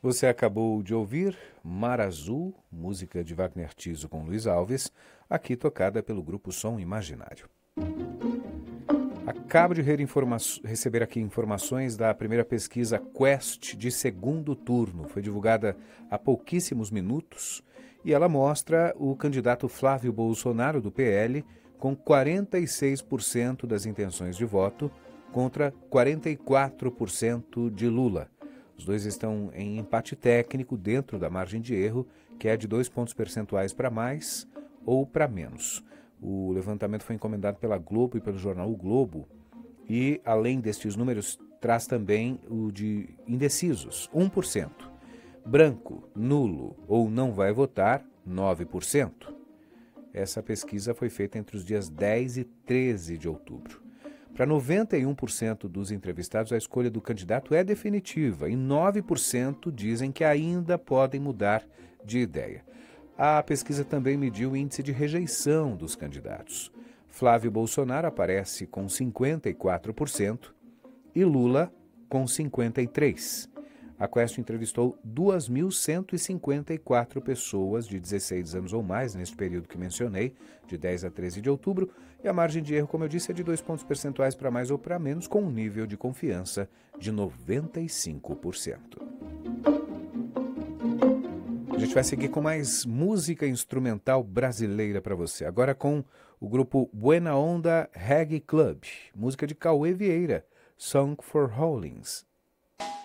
Você acabou de ouvir Mar Azul, música de Wagner Tiso com Luiz Alves, aqui tocada pelo grupo Som Imaginário. Acabo de receber aqui informações da primeira pesquisa Quest de segundo turno. Foi divulgada há pouquíssimos minutos e ela mostra o candidato Flávio Bolsonaro, do PL, com 46% das intenções de voto contra 44% de Lula. Os dois estão em empate técnico dentro da margem de erro, que é de 2 pontos percentuais para mais ou para menos. O levantamento foi encomendado pela Globo e pelo jornal O Globo e, além destes números, traz também o de indecisos, 1%. Branco, nulo ou não vai votar, 9%. Essa pesquisa foi feita entre os dias 10 e 13 de outubro. Para 91% dos entrevistados, a escolha do candidato é definitiva e 9% dizem que ainda podem mudar de ideia. A pesquisa também mediu o índice de rejeição dos candidatos. Flávio Bolsonaro aparece com 54% e Lula com 53%. A Quest entrevistou 2.154 pessoas de 16 anos ou mais neste período que mencionei, de 10 a 13 de outubro, e a margem de erro, como eu disse, é de 2 pontos percentuais para mais ou para menos, com um nível de confiança de 95%. A gente vai seguir com mais música instrumental brasileira para você, agora com o grupo Buena Onda Reggae Club, música de Cauê Vieira, Song for Rollins.